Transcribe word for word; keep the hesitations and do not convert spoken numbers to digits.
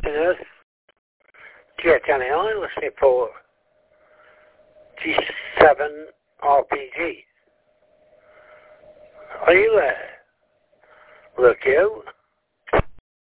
happiness. G H N A I listening for G seven R P G. Are you there? Look, you.